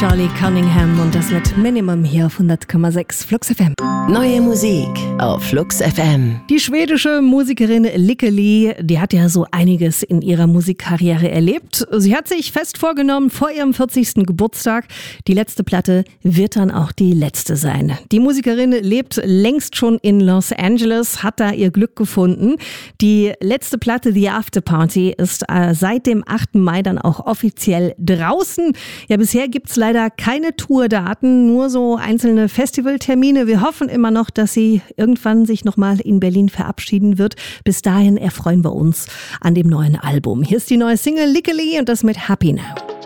Charlie Cunningham und das mit Minimum hier auf 100,6 Flux FM. Neue Musik auf Flux FM. Die schwedische Musikerin Lykke Li, die hat ja so einiges in ihrer Musikkarriere erlebt. Sie hat sich fest vorgenommen, vor ihrem 40. Geburtstag, die letzte Platte wird dann auch die letzte sein. Die Musikerin lebt längst schon in Los Angeles, hat da ihr Glück gefunden. Die letzte Platte, The After Party, ist seit dem 8. Mai dann auch offiziell draußen. Ja, bisher gibt's leider keine Tourdaten, nur so einzelne Festivaltermine. Wir hoffen immer noch, dass sie irgendwann sich nochmal in Berlin verabschieden wird. Bis dahin erfreuen wir uns an dem neuen Album. Hier ist die neue Single Lykke Li und das mit Happy Now.